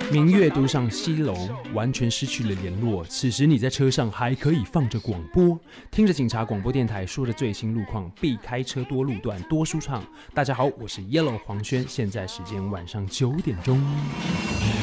明月独上西楼，完全失去了联络。此时你在车上还可以放着广播，听着警察广播电台说的最新路况，避开车多路段，多舒畅。大家好，我是 Yellow 黄轩，现在时间晚上9点钟。